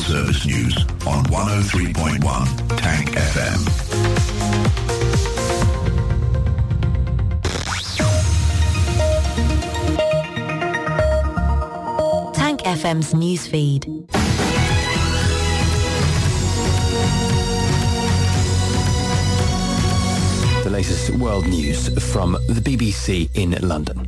Service News on 103.1 Tank FM. Tank FM's newsfeed. The latest world news from the BBC in London.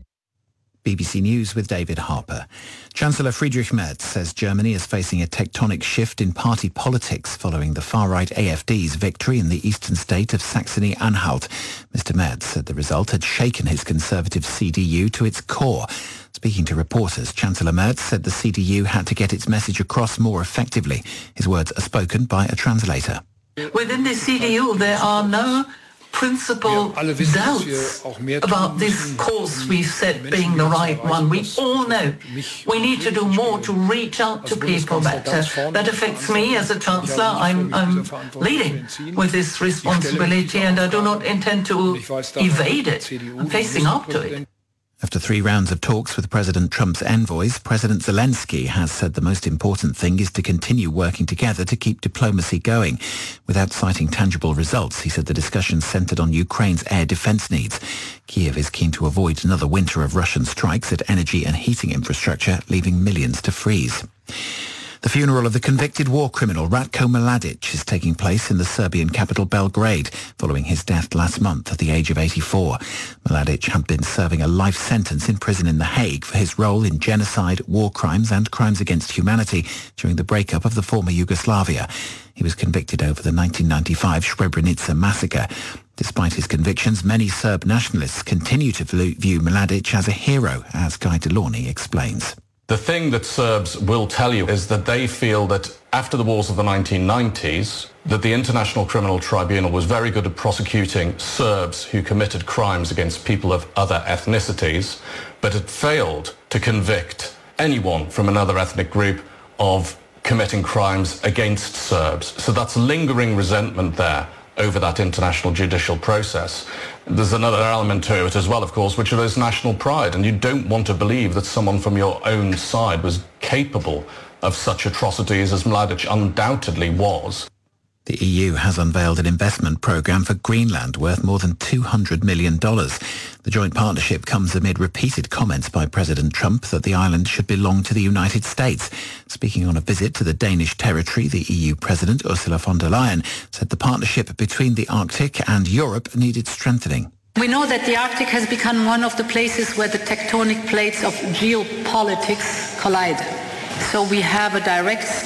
BBC News with David Harper. Chancellor Friedrich Merz says Germany is facing a tectonic shift in party politics following the far-right AfD's victory in the eastern state of Saxony-Anhalt. Mr. Merz said the result had shaken his conservative CDU to its core. Speaking to reporters, Chancellor Merz said the CDU had to get its message across more effectively. His words are spoken by a translator. Within the CDU, there are no principal doubts about this course we've set being the right one. We all know we need to do more to reach out to people better. That affects me as a Chancellor. I'm leading with this responsibility and I do not intend to evade it. I'm facing up to it. After 3 rounds of talks with President Trump's envoys, President Zelensky has said the most important thing is to continue working together to keep diplomacy going. Without citing tangible results, he said the discussions centered on Ukraine's air defense needs. Kyiv is keen to avoid another winter of Russian strikes at energy and heating infrastructure, leaving millions to freeze. The funeral of the convicted war criminal Ratko Mladic is taking place in the Serbian capital Belgrade, following his death last month at the age of 84. Mladic had been serving a life sentence in prison in The Hague for his role in genocide, war crimes and crimes against humanity during the breakup of the former Yugoslavia. He was convicted over the 1995 Srebrenica massacre. Despite his convictions, many Serb nationalists continue to view Mladic as a hero, as Guy Delaunay explains. The thing that Serbs will tell you is that they feel that after the wars of the 1990s, that the International Criminal Tribunal was very good at prosecuting Serbs who committed crimes against people of other ethnicities, but it failed to convict anyone from another ethnic group of committing crimes against Serbs. So that's lingering resentment there over that international judicial process. There's another element to it as well, of course, which is national pride, and you don't want to believe that someone from your own side was capable of such atrocities as Mladic undoubtedly was. The EU has unveiled an investment programme for Greenland worth more than $200 million. The joint partnership comes amid repeated comments by President Trump that the island should belong to the United States. Speaking on a visit to the Danish territory, the EU President Ursula von der Leyen said the partnership between the Arctic and Europe needed strengthening. We know that the Arctic has become one of the places where the tectonic plates of geopolitics collide. So we have a direct